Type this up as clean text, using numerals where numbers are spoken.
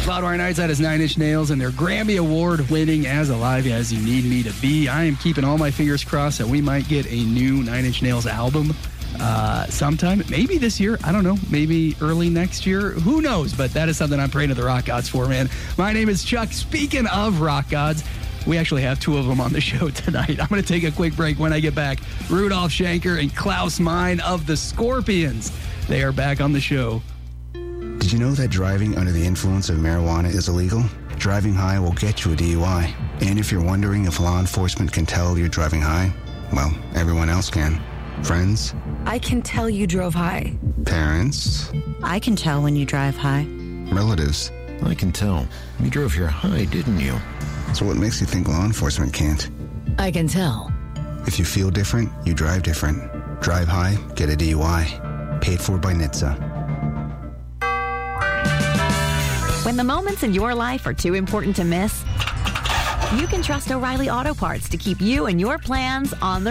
Cloudwire Nights, that is Nine Inch Nails, and their Grammy Award winning As Alive As You Need Me to Be. I am keeping all my fingers crossed that we might get a new Nine Inch Nails album sometime. Maybe this year. I don't know. Maybe early next year. Who knows? But that is something I'm praying to the rock gods for, man. My name is Chuck. Speaking of rock gods, we actually have two of them on the show tonight. I'm going to take a quick break. When I get back, Rudolph Schenker and Klaus Meine of the Scorpions. They are back on the show. Did you know that driving under the influence of marijuana is illegal? Driving high will get you a DUI. And if you're wondering if law enforcement can tell you're driving high, well, everyone else can. Friends? I can tell you drove high. Parents? I can tell when you drive high. Relatives? I can tell. You drove here high, didn't you? So what makes you think law enforcement can't? I can tell. If you feel different, you drive different. Drive high, get a DUI. Paid for by NHTSA. When the moments in your life are too important to miss, you can trust O'Reilly Auto Parts to keep you and your plans on the